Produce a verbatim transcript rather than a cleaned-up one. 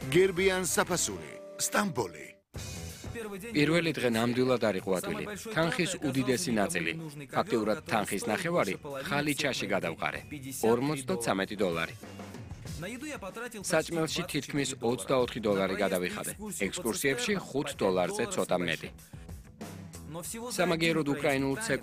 გერბიან საფასური, სტამბოლი. პირველი დღე ნამდვილად არ იყო ადვილი. თანხის უდიდესი ნაწილი, ფაქტიურად თანხის ნახევარი, ხალიჩაში გადავყარე. ორმოცდათვრამეტი დოლარი. საჭმელში თითქმის ოცდაოთხი დოლარი გადავიხადე. ექსკურსიებში ხუთ დოლარზე ცოტა მეტი. სამაგიეროდ უკრაინულ